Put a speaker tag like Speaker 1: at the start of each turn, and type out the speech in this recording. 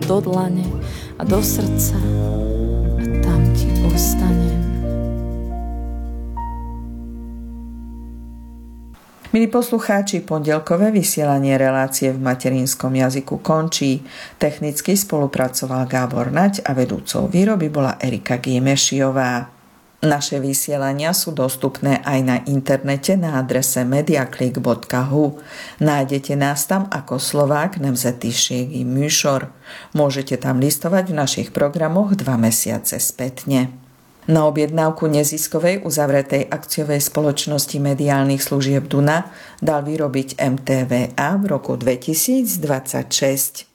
Speaker 1: do dlane a do srdca a tam ti ostanem.
Speaker 2: Milí poslucháči, pondelkové vysielanie relácie v materinskom jazyku končí. Technicky spolupracoval Gábor Naď a vedúcou výroby bola Erika Gímešiová. Naše vysielania sú dostupné aj na internete na adrese mediaklik.hu. Nájdete nás tam ako Slovák nemzetiségi műsor. Môžete tam listovať v našich programoch 2 mesiace spätne. Na objednávku neziskovej uzavretej akciovej spoločnosti mediálnych služieb Duna dal vyrobiť MTVA v roku 2026.